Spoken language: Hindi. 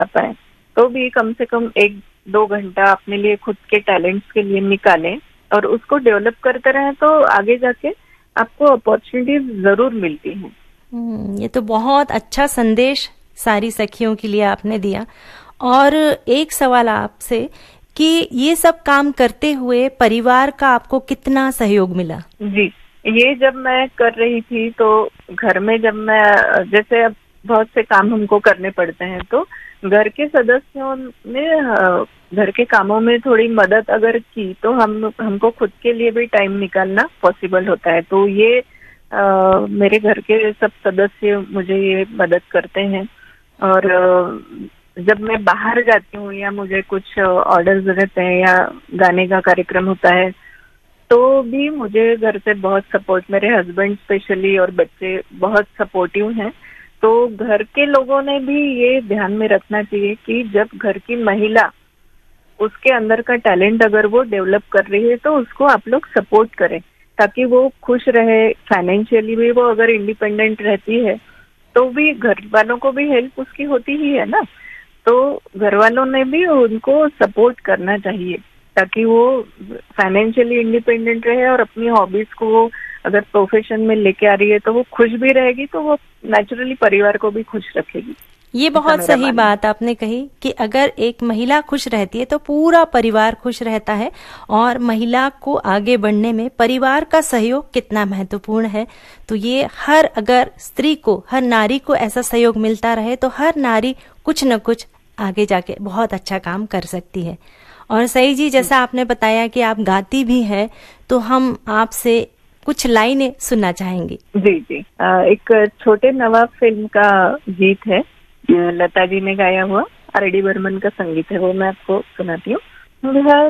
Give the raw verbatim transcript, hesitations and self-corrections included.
पाए, तो भी कम से कम एक दो घंटा अपने लिए, खुद के टैलेंट्स के लिए निकालें और उसको डेवलप करते रहें, तो आगे जाके आपको अपॉर्चुनिटीज जरूर मिलती हैं। ये तो बहुत अच्छा संदेश सारी सखियों के लिए आपने दिया। और एक सवाल आपसे कि ये सब काम करते हुए परिवार का आपको कितना सहयोग मिला? जी, ये जब मैं कर रही थी तो घर में जब मैं, जैसे अब बहुत से काम हमको करने पड़ते हैं, तो घर के सदस्यों ने घर के कामों में थोड़ी मदद अगर की तो हम हमको खुद के लिए भी टाइम निकालना पॉसिबल होता है। तो ये आ, मेरे घर के सब सदस्य मुझे ये मदद करते हैं। और जब मैं बाहर जाती हूँ या मुझे कुछ ऑर्डर्स रहते हैं या गाने का कार्यक्रम होता है, तो भी मुझे घर से बहुत सपोर्ट, मेरे हस्बैंड स्पेशली और बच्चे बहुत सपोर्टिव हैं। तो घर के लोगों ने भी ये ध्यान में रखना चाहिए कि जब घर की महिला, उसके अंदर का टैलेंट अगर वो डेवलप कर रही है तो उसको आप लोग सपोर्ट करें, ताकि वो खुश रहे। फाइनेंशियली भी वो अगर इंडिपेंडेंट रहती है तो भी घर वालों को भी हेल्प उसकी होती ही है ना। तो घर वालों ने भी उनको सपोर्ट करना चाहिए ताकि वो फाइनेंशियली इंडिपेंडेंट रहे और अपनी हॉबीज को अगर प्रोफेशन में लेके आ रही है तो वो खुश भी रहेगी, तो वो नेचुरली परिवार को भी खुश रखेगी। ये बहुत सही बात आपने कही कि अगर एक महिला खुश रहती है तो पूरा परिवार खुश रहता है, और महिला को आगे बढ़ने में परिवार का सहयोग कितना महत्वपूर्ण है। तो ये हर अगर स्त्री को, हर नारी को ऐसा सहयोग मिलता रहे तो हर नारी कुछ न कुछ आगे जाके बहुत अच्छा काम कर सकती है। और सही जी, जैसा आपने बताया कि आप गाती भी हैं, तो हम आपसे कुछ लाइनें सुनना चाहेंगे। जी जी, एक छोटे नवाब फिल्म का गीत है, लता जी ने गाया हुआ, आर डी बर्मन का संगीत है, वो मैं आपको सुनाती हूँ। घर